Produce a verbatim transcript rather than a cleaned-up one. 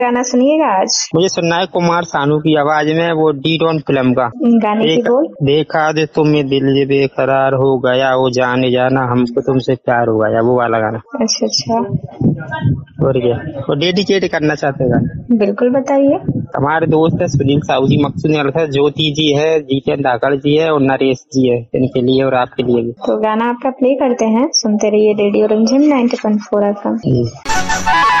गाना सुनिएगा आज। मुझे सुनना है कुमार सानू की आवाज में, वो डी डॉन फिल्म का गाने की बोल। देखा दे तुम्हें दिल ये बेकरार हो गया, वो जाने जाना हमको तुमसे प्यार हो गया, वो वाला गाना। अच्छा अच्छा, और क्या, वो डेडिकेट करना चाहते हैं गाना। बिल्कुल बताइए। हमारे दोस्त है सुनील साहू जी, मकसूद है, ज्योति जी है, जीतन धाकड़ जी है और नरेश जी है, इनके लिए और आपके लिए भी। तो गाना आपका प्ले करते हैं, सुनते रहिए रेडियो रिमझिम ninety point four F M.